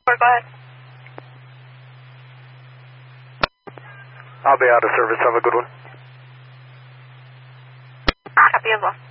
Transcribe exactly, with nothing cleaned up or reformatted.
four, go ahead. I'll be out of service. Have a good one. Copy as well.